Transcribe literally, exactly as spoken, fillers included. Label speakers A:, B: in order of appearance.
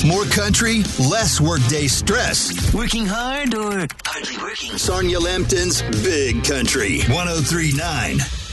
A: More country, less workday stress.
B: Working hard or hardly working?
A: Sonia Lampton's Big Country, one oh three point nine.